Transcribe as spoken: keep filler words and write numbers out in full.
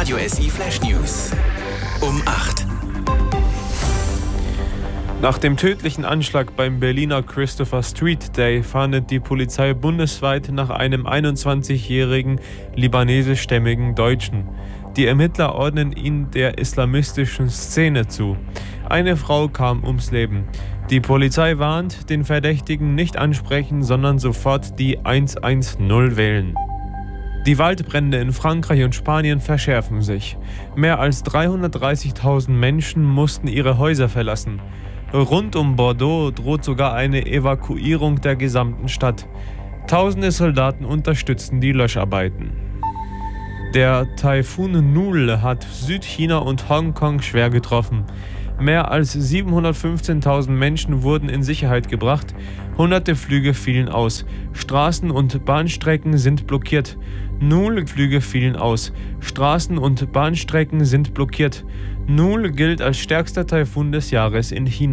Radio S I Flash News. Um acht. Nach dem tödlichen Anschlag beim Berliner Christopher Street Day fahndet die Polizei bundesweit nach einem einundzwanzigjährigen libanesischstämmigen Deutschen. Die Ermittler ordnen ihn der islamistischen Szene zu. Eine Frau kam ums Leben. Die Polizei warnt, den Verdächtigen nicht ansprechen, sondern sofort die hundertzehn wählen. Die Waldbrände in Frankreich und Spanien verschärfen sich. Mehr als dreihundertdreißigtausend Menschen mussten ihre Häuser verlassen. Rund um Bordeaux droht sogar eine Evakuierung der gesamten Stadt. Tausende Soldaten unterstützen die Löscharbeiten. Der Taifun Nul hat Südchina und Hongkong schwer getroffen. Mehr als siebenhundertfünfzehntausend Menschen wurden in Sicherheit gebracht. Hunderte Flüge fielen aus. Straßen und Bahnstrecken sind blockiert. Null Flüge fielen aus. Straßen und Bahnstrecken sind blockiert. Nul gilt als stärkster Taifun des Jahres in China.